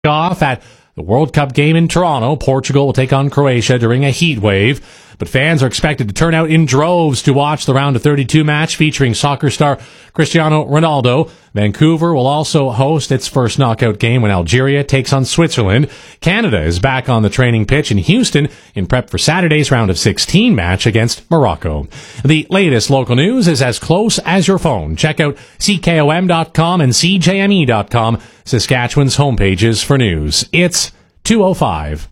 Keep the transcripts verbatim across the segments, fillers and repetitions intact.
Off at the World Cup game in Toronto. Portugal will take on Croatia during a heat wave, but fans are expected to turn out in droves to watch the round of thirty-two match featuring soccer star Cristiano Ronaldo. Vancouver will also host its first knockout game when Algeria takes on Switzerland. Canada is back on the training pitch in Houston in prep for Saturday's round of sixteen match against Morocco. The latest local news is as close as your phone. Check out C K O M dot com and C J M E dot com, Saskatchewan's homepages for news. It's two oh five.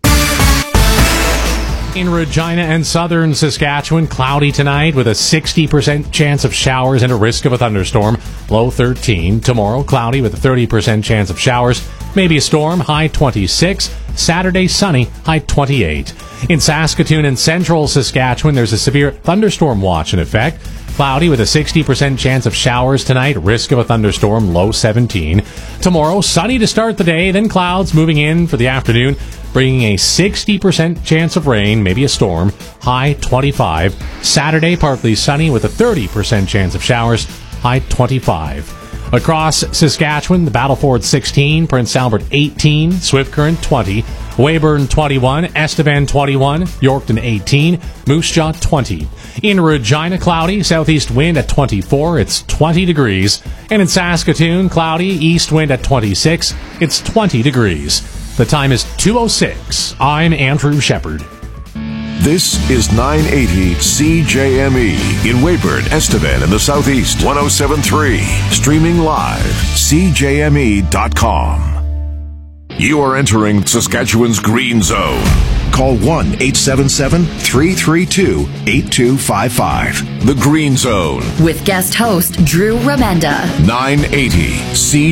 In Regina and southern Saskatchewan, cloudy tonight with a sixty percent chance of showers and a risk of a thunderstorm, low thirteen. Tomorrow, cloudy with a thirty percent chance of showers, maybe a storm, high twenty-six. Saturday, sunny, high twenty-eight. In Saskatoon and central Saskatchewan, there's a severe thunderstorm watch in effect. Cloudy with a sixty percent chance of showers tonight, risk of a thunderstorm, low seventeen. Tomorrow, sunny to start the day, then clouds moving in for the afternoon, bringing a sixty percent chance of rain, maybe a storm, high twenty-five. Saturday, partly sunny with a thirty percent chance of showers, high twenty-five. Across Saskatchewan, the Battleford sixteen, Prince Albert eighteen, Swift Current twenty, Weyburn twenty-one, Estevan twenty-one, Yorkton eighteen, Moose Jaw twenty. In Regina, cloudy, southeast wind at twenty-four, it's twenty degrees. And in Saskatoon, cloudy, east wind at twenty-six, it's twenty degrees. The time is two oh six. I'm Andrew Shepard. This is nine eighty C J M E in Weyburn, Estevan, in the southeast. one oh seven point three. Streaming live. C J M E dot com. You are entering Saskatchewan's Green Zone. Call one eight seven seven, three three two, eight two five five. The Green Zone. With guest host Drew Remenda. nine eighty C J M E.